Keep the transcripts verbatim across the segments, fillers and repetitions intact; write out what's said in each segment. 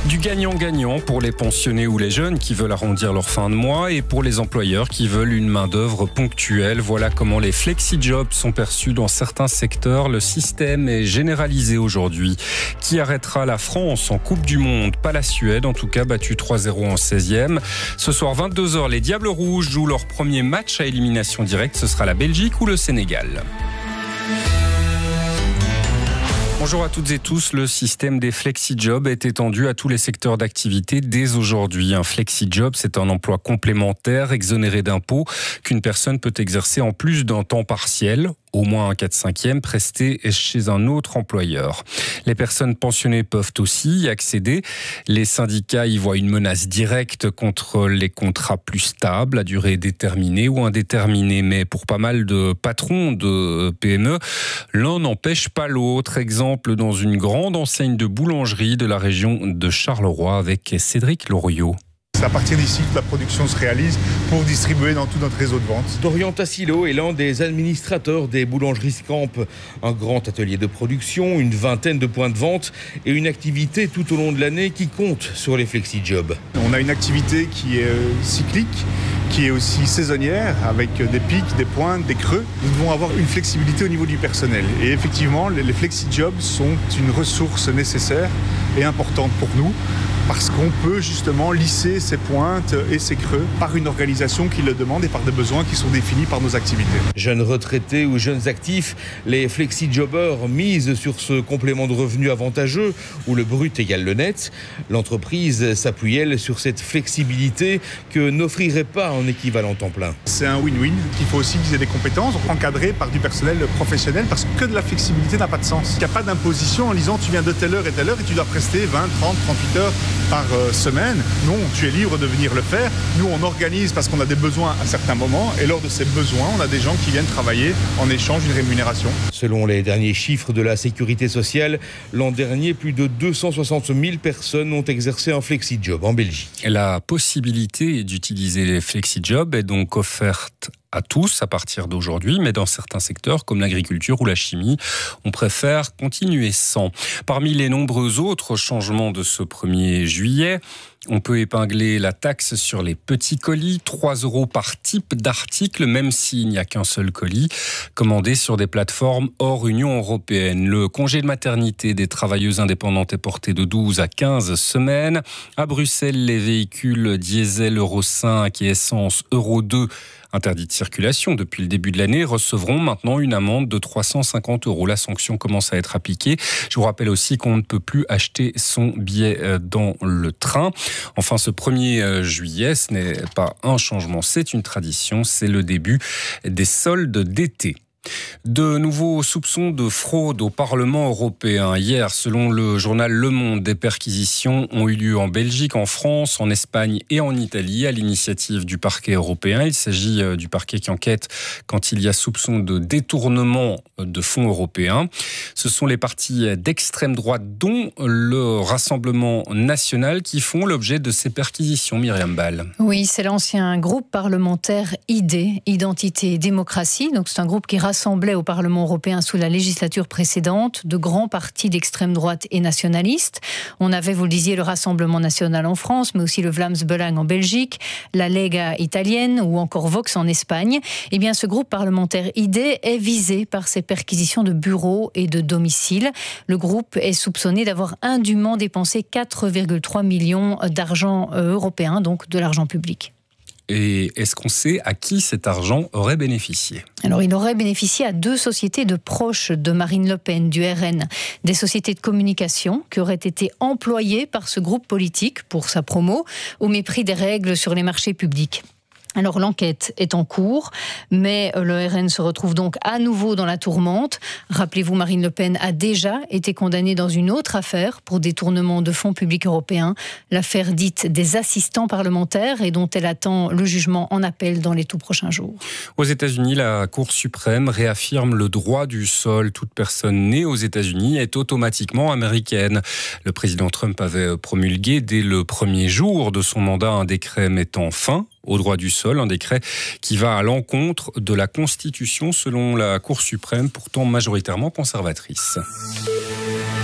Du gagnant-gagnant pour les pensionnés ou les jeunes qui veulent arrondir leur fin de mois et pour les employeurs qui veulent une main-d'œuvre ponctuelle. Voilà comment les flexi-jobs sont perçus dans certains secteurs. Le système est généralisé aujourd'hui. Qui arrêtera la France en Coupe du Monde? Pas la Suède, en tout cas battue trois zéro en seizième. Ce soir vingt-deux heures, les Diables Rouges jouent leur premier match à élimination directe. Ce sera la Belgique ou le Sénégal. Bonjour à toutes et tous. Le système des flexi-jobs est étendu à tous les secteurs d'activité dès aujourd'hui. Un flexi-job, c'est un emploi complémentaire exonéré d'impôts qu'une personne peut exercer en plus d'un temps partiel, au moins un quatre cinquième, presté chez un autre employeur. Les personnes pensionnées peuvent aussi y accéder. Les syndicats y voient une menace directe contre les contrats plus stables, à durée déterminée ou indéterminée. Mais pour pas mal de patrons de P M E, l'un n'empêche pas l'autre. Exemple dans une grande enseigne de boulangerie de la région de Charleroi avec Cédric Loriot. C'est à partir d'ici que la production se réalise pour distribuer dans tout notre réseau de vente. Dorian Tassilo est l'un des administrateurs des boulangeries Scamp. Un grand atelier de production, une vingtaine de points de vente et une activité tout au long de l'année qui compte sur les flexi-jobs. On a une activité qui est cyclique, qui est aussi saisonnière, avec des pics, des pointes, des creux. Nous devons avoir une flexibilité au niveau du personnel. Et effectivement, les flexi-jobs sont une ressource nécessaire et importante pour nous, parce qu'on peut justement lisser ces pointes et ces creux par une organisation qui le demande et par des besoins qui sont définis par nos activités. Jeunes retraités ou jeunes actifs, les flexi-jobbers misent sur ce complément de revenu avantageux où le brut égale le net. L'entreprise s'appuie, elle, sur cette flexibilité que n'offrirait pas un équivalent temps plein. C'est un win-win. Il faut aussi qu'ils aient des compétences encadrées par du personnel professionnel, parce que de la flexibilité n'a pas de sens. Il n'y a pas d'imposition en disant tu viens de telle heure et telle heure et tu dois prester vingt, trente, trente-huit heures par semaine. Non, tu es libre de venir le faire. Nous, on organise parce qu'on a des besoins à certains moments et lors de ces besoins, on a des gens qui viennent travailler en échange d'une rémunération. Selon les derniers chiffres de la Sécurité sociale, l'an dernier, plus de deux cent soixante mille personnes ont exercé un flexi-job en Belgique. La possibilité d'utiliser les flexi-jobs est donc offerte à tous à partir d'aujourd'hui, mais dans certains secteurs comme l'agriculture ou la chimie, on préfère continuer sans. Parmi les nombreux autres changements de ce premier juillet, on peut épingler la taxe sur les petits colis, trois euros par type d'article, même s'il n'y a qu'un seul colis, commandé sur des plateformes hors Union européenne. Le congé de maternité des travailleuses indépendantes est porté de douze à quinze semaines. À Bruxelles, les véhicules diesel Euro cinq et essence Euro deux interdits de circulation depuis le début de l'année, recevront maintenant une amende de trois cent cinquante euros. La sanction commence à être appliquée. Je vous rappelle aussi qu'on ne peut plus acheter son billet dans le train. Enfin, ce premier juillet, ce n'est pas un changement, c'est une tradition. C'est le début des soldes d'été. De nouveaux soupçons de fraude au Parlement européen. Hier, selon le journal Le Monde, des perquisitions ont eu lieu en Belgique, en France, en Espagne et en Italie à l'initiative du parquet européen. Il s'agit du parquet qui enquête quand il y a soupçon de détournement de fonds européens. Ce sont les partis d'extrême droite, dont le Rassemblement national, qui font l'objet de ces perquisitions. Myriam Ball. Oui, c'est l'ancien groupe parlementaire I D, Identité et Démocratie. Donc c'est un groupe qui rassemblait au Parlement européen sous la législature précédente de grands partis d'extrême droite et nationalistes. On avait, vous le disiez, le Rassemblement national en France, mais aussi le Vlaams Belang en Belgique, la Lega italienne ou encore Vox en Espagne. Eh bien, ce groupe parlementaire I D est visé par ces perquisitions de bureaux et de domiciles. Le groupe est soupçonné d'avoir indûment dépensé quatre virgule trois millions d'argent européen, donc de l'argent public. Et est-ce qu'on sait à qui cet argent aurait bénéficié ? Alors, il aurait bénéficié à deux sociétés de proches de Marine Le Pen, du R N. Des sociétés de communication qui auraient été employées par ce groupe politique pour sa promo, au mépris des règles sur les marchés publics. Alors l'enquête est en cours, mais le R N se retrouve donc à nouveau dans la tourmente. Rappelez-vous, Marine Le Pen a déjà été condamnée dans une autre affaire pour détournement de fonds publics européens, l'affaire dite des assistants parlementaires et dont elle attend le jugement en appel dans les tout prochains jours. Aux États-Unis, la Cour suprême réaffirme le droit du sol. Toute personne née aux États-Unis est automatiquement américaine. Le président Trump avait promulgué dès le premier jour de son mandat un décret mettant fin au droit du sol, un décret qui va à l'encontre de la Constitution selon la Cour suprême, pourtant majoritairement conservatrice.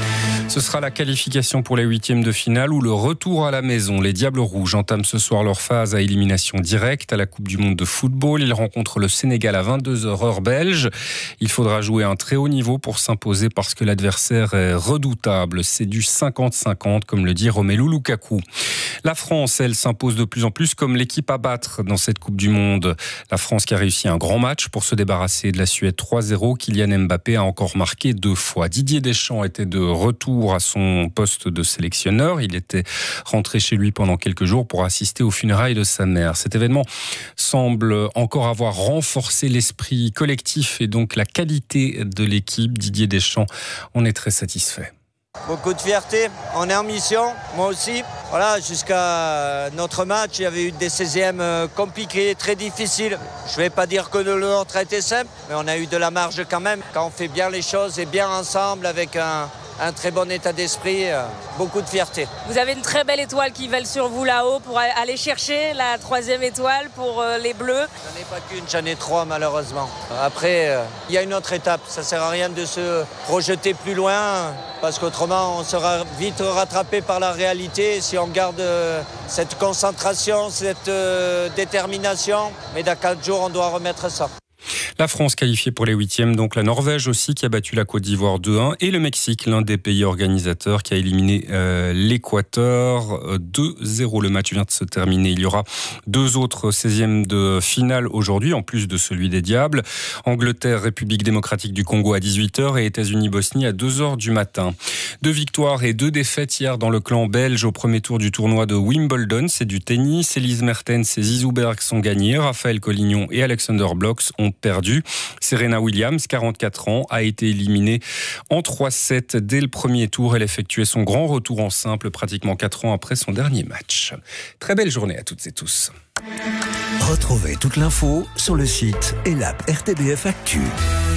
Ce sera la qualification pour les huitièmes de finale ou le retour à la maison. Les Diables Rouges entament ce soir leur phase à élimination directe à la Coupe du Monde de football. Ils rencontrent le Sénégal à vingt-deux heures heure belge. Il faudra jouer à un très haut niveau pour s'imposer parce que l'adversaire est redoutable. C'est du cinquante cinquante, comme le dit Romelu Lukaku. La France, elle, s'impose de plus en plus comme l'équipe à battre dans cette Coupe du Monde. La France qui a réussi un grand match pour se débarrasser de la Suède trois zéro. Kylian Mbappé a encore marqué deux fois. Didier Deschamps était de retour à son poste de sélectionneur. Il était rentré chez lui pendant quelques jours pour assister aux funérailles de sa mère. Cet événement semble encore avoir renforcé l'esprit collectif et donc la qualité de l'équipe. Didier Deschamps en est très satisfait. Beaucoup de fierté, on est en mission, moi aussi. Voilà, jusqu'à notre match, il y avait eu des seizièmes compliqués, très difficiles. Je ne vais pas dire que le nôtre a été simple, mais on a eu de la marge quand même. Quand on fait bien les choses et bien ensemble, avec un, un très bon état d'esprit, beaucoup de fierté. Vous avez une très belle étoile qui vole sur vous là-haut pour aller chercher la troisième étoile pour les Bleus. J'en ai pas qu'une, j'en ai trois malheureusement. Après, il y a une autre étape. Ça ne sert à rien de se projeter plus loin parce qu'autrement, on sera vite rattrapé par la réalité si on garde cette concentration, cette détermination. Mais dans quatre jours, on doit remettre ça. La France qualifiée pour les huitièmes, donc la Norvège aussi qui a battu la Côte d'Ivoire deux un et le Mexique, l'un des pays organisateurs qui a éliminé euh, l'Équateur deux zéro. Le match vient de se terminer. Il y aura deux autres seizièmes de finale aujourd'hui, en plus de celui des Diables. Angleterre, République démocratique du Congo à dix-huit heures et États-Unis-Bosnie à deux heures du matin. Deux victoires et deux défaites hier dans le clan belge au premier tour du tournoi de Wimbledon. C'est du tennis. Elise Mertens et Zizou Berg sont gagnés. Raphaël Collignon et Alexander Blocks ont perdu. Serena Williams, quarante-quatre ans, a été éliminée en trois sept dès le premier tour. Elle effectuait son grand retour en simple pratiquement quatre ans après son dernier match. Très belle journée à toutes et tous. Retrouvez toute l'info sur le site et l'app R T B F Actu.